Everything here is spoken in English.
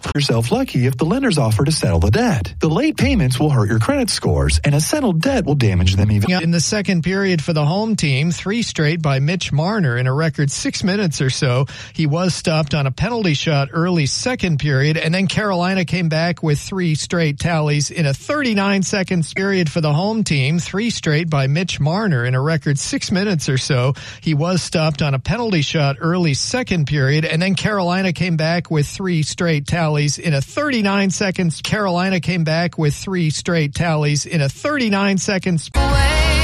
yourself lucky if the lenders offer to settle the debt. The late payments will hurt your credit scores, and a settled debt will damage them even. In the second period for the home team, 3 straight by Mitch Marner in a record 6 minutes or so. He was stopped on a penalty shot early second period, and then Carolina came back with 3 straight tallies in a 39-second period for the home team, 3 straight by Mitch Marner in a record 6 minutes or so. He was stopped on a penalty shot early second period, and then Carolina came back with 3 straight tallies in a 39 seconds. Carolina came back with 3 straight tallies in a 39 seconds.